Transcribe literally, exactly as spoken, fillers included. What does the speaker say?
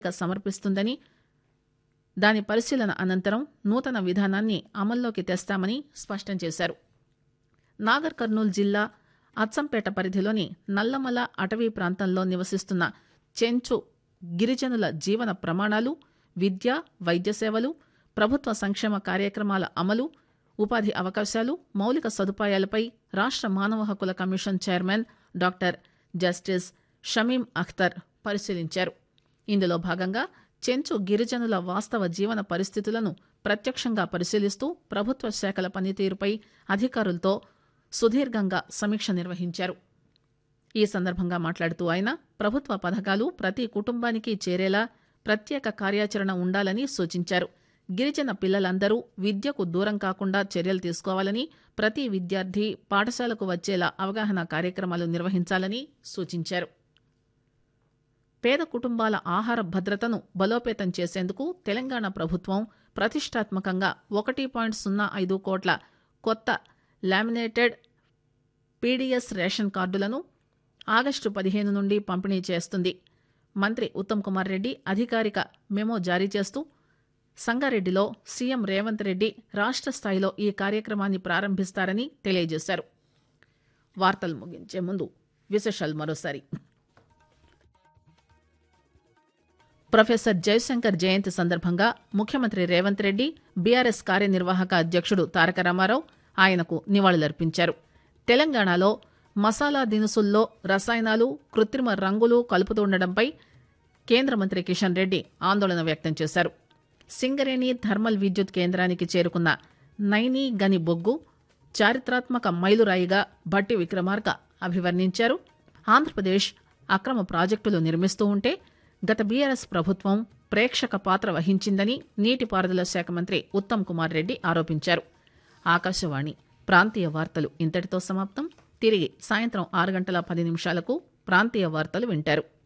సమర్పిస్తుందని, దాని పరిశీలన అనంతరం నూతన విధానాన్ని అమల్లోకి తెస్తామని స్పష్టం చేశారు. నాగర్ కర్నూల్ జిల్లా అచ్చంపేట పరిధిలోని నల్లమల అటవీ ప్రాంతంలో నివసిస్తున్న చెంచు గిరిజనుల జీవన ప్రమాణాలు, విద్య, వైద్య సేవలు, ప్రభుత్వ సంక్షేమ కార్యక్రమాల అమలు, ఉపాధి అవకాశాలు, మౌలిక సదుపాయాలపై రాష్ట్ర మానవ హక్కుల commission chairman doctor justice Shamim Akhtar పరిశీలించారు. ఇందులో భాగంగా చెంచు గిరిజనుల వాస్తవ జీవన పరిస్థితులను ప్రత్యక్షంగా పరిశీలిస్తూ ప్రభుత్వ శాఖల పనితీరుపై అధికారులతో సుదీర్ఘంగా సమీక్ష నిర్వహించారు. ఈ సందర్భంగా మాట్లాడుతూ ఆయన ప్రభుత్వ పథకాలు ప్రతి కుటుంబానికి చేరేలా ప్రత్యేక కార్యాచరణ ఉండాలని సూచించారు. గిరిజన పిల్లలందరూ విద్యకు దూరం కాకుండా చర్యలు తీసుకోవాలని, ప్రతి విద్యార్థి పాఠశాలకు వచ్చేలా అవగాహన కార్యక్రమాలు నిర్వహించాలని సూచించారు. పేద కుటుంబాల ఆహార భద్రతను బలోపేతం చేసేందుకు తెలంగాణ ప్రభుత్వం ప్రతిష్టాత్మకంగా ఒకటి పాయింట్ సున్నా ఐదు కోట్ల కొత్త లామినేటెడ్ పీడీఎస్ రేషన్ కార్డులను ఆగస్టు పదిహేను నుండి పంపిణీ చేస్తుంది. మంత్రి ఉత్తమ్ కుమార్ రెడ్డి అధికారిక మెమో జారీ చేస్తూ సంగారెడ్డిలో సీఎం రేవంత్ రెడ్డి రాష్ట్ర స్థాయిలో ఈ కార్యక్రమాన్ని ప్రారంభిస్తారని తెలియజేశారు. వార్తలు ముగించే ముందు విశేషాలు మరోసారి. ప్రొఫెసర్ జయశంకర్ జయంతి సందర్భంగా ముఖ్యమంత్రి రేవంత్ రెడ్డి, బీఆర్ఎస్ కార్యనిర్వాహక అధ్యక్షుడు తారక రామారావు ఆయనకు నివాళులర్పించారు. తెలంగాణలో మసాలా దినుసుల్లో రసాయనాలు, కృత్రిమ రంగులు కలుపుతుండటంపై కేంద్ర మంత్రి కిషన్ రెడ్డి ఆందోళన వ్యక్తం చేశారు. సింగరేణి థర్మల్ విద్యుత్ కేంద్రానికి చేరుకున్న నైనీ గని బొగ్గు చారిత్రాత్మక మైలురాయిగా భట్టి విక్రమార్క అభివర్ణించారు. ఆంధ్రప్రదేశ్ అక్రమ ప్రాజెక్టులు నిర్మిస్తూ ఉంటే గత బీఆర్ఎస్ ప్రభుత్వం ప్రేక్షక పాత్ర వహించిందని నీటిపారుదల శాఖ మంత్రి ఉత్తమ్ కుమార్ రెడ్డి ఆరోపించారు. ఆకాశవాణి ప్రాంతీయ వార్తలు ఇంతటితో సమాప్తం. తిరిగి సాయంత్రం ఆరు గంటల పది నిమిషాలకు ప్రాంతీయ వార్తలు వింటారు.